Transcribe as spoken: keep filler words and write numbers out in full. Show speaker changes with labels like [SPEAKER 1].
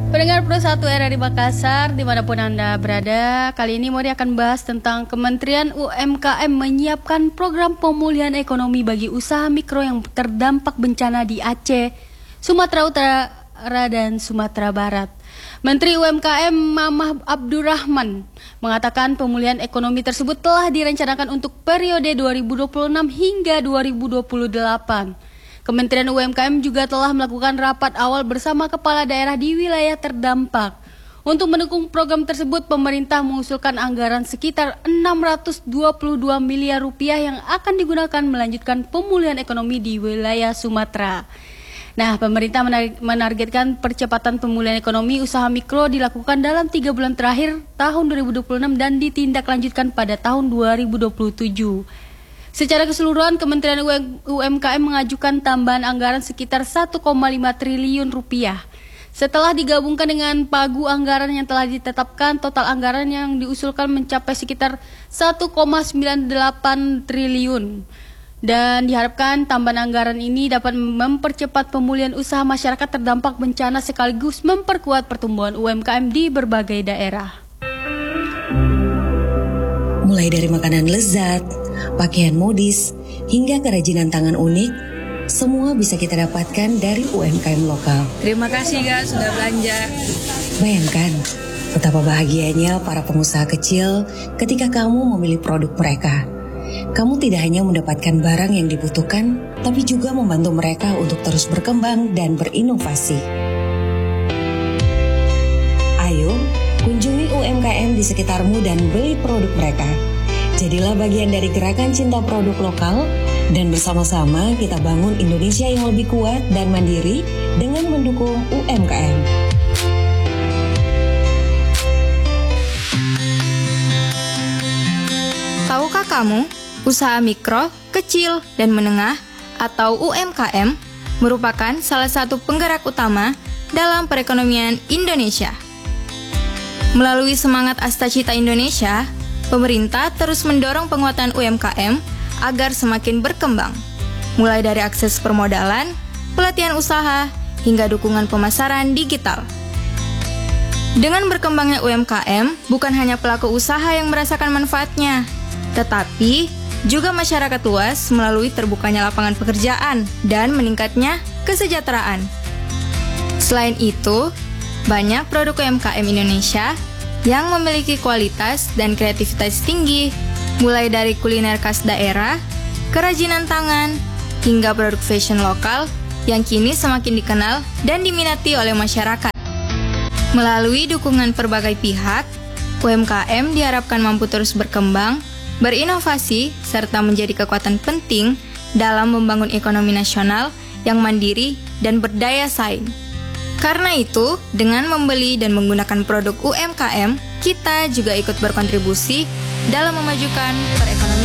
[SPEAKER 1] Pendengar Pro satu R R I Makassar, dimanapun Anda berada, kali ini Mori akan bahas tentang Kementerian U M K M menyiapkan program pemulihan ekonomi bagi usaha mikro yang terdampak bencana di Aceh, Sumatera Utara, dan Sumatera Barat. Menteri U M K M Mamah Abdurrahman mengatakan pemulihan ekonomi tersebut telah direncanakan untuk periode dua ribu dua puluh enam hingga dua ribu dua puluh delapan. Kementerian U M K M juga telah melakukan rapat awal bersama kepala daerah di wilayah terdampak. Untuk mendukung program tersebut, pemerintah mengusulkan anggaran sekitar enam ratus dua puluh dua miliar rupiah yang akan digunakan melanjutkan pemulihan ekonomi di wilayah Sumatera. Nah, pemerintah menargetkan percepatan pemulihan ekonomi usaha mikro dilakukan dalam tiga bulan terakhir tahun dua ribu dua puluh enam dan ditindaklanjutkan pada tahun dua ribu dua puluh tujuh. Secara keseluruhan, Kementerian U M K M mengajukan tambahan anggaran sekitar satu koma lima triliun rupiah. Setelah digabungkan dengan pagu anggaran yang telah ditetapkan, total anggaran yang diusulkan mencapai sekitar satu koma sembilan delapan triliun. Dan diharapkan tambahan anggaran ini dapat mempercepat pemulihan usaha masyarakat terdampak bencana sekaligus memperkuat pertumbuhan U M K M di berbagai daerah.
[SPEAKER 2] Mulai dari makanan lezat, pakaian modis, hingga kerajinan tangan unik, semua bisa kita dapatkan dari U M K M lokal.
[SPEAKER 3] Terima kasih Kak sudah belanja.
[SPEAKER 2] Bayangkan betapa bahagianya para pengusaha kecil ketika kamu memilih produk mereka. Kamu tidak hanya mendapatkan barang yang dibutuhkan, tapi juga membantu mereka untuk terus berkembang dan berinovasi. Ayo, kunjungi U M K M di sekitarmu dan beli produk mereka. Jadilah bagian dari gerakan cinta produk lokal dan bersama-sama kita bangun Indonesia yang lebih kuat dan mandiri dengan mendukung U M K M.
[SPEAKER 3] Tahukah kamu, usaha mikro, kecil, dan menengah atau U M K M merupakan salah satu penggerak utama dalam perekonomian Indonesia. Melalui semangat Astacita Indonesia, pemerintah terus mendorong penguatan U M K M agar semakin berkembang, mulai dari akses permodalan, pelatihan usaha, hingga dukungan pemasaran digital. Dengan berkembangnya U M K M, bukan hanya pelaku usaha yang merasakan manfaatnya, tetapi juga masyarakat luas melalui terbukanya lapangan pekerjaan dan meningkatnya kesejahteraan. Selain itu, banyak produk U M K M Indonesia yang memiliki kualitas dan kreativitas tinggi, mulai dari kuliner khas daerah, kerajinan tangan, hingga produk fashion lokal yang kini semakin dikenal dan diminati oleh masyarakat. Melalui dukungan berbagai pihak, U M K M diharapkan mampu terus berkembang, berinovasi, serta menjadi kekuatan penting dalam membangun ekonomi nasional yang mandiri dan berdaya saing. Karena itu, dengan membeli dan menggunakan produk U M K M, kita juga ikut berkontribusi dalam memajukan perekonomian.